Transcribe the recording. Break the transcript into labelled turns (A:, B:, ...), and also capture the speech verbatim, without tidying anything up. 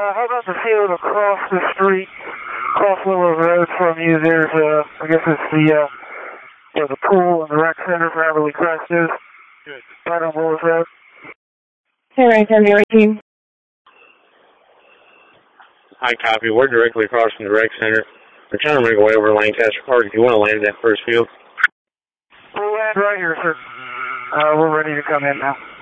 A: how about the field across the street, across Willow Road from you? There's, uh, I guess it's the, uh, yeah, the pool and the rec center for Everly Crest is. Good. Right on Willow Road.
B: Hey, right there, your team.
C: Hi, copy. We're directly across from the rec center. We're trying to make our way over to Lancaster Park. If you want to land at that first field.
A: We'll land right here, sir. Uh, we're ready to come in now.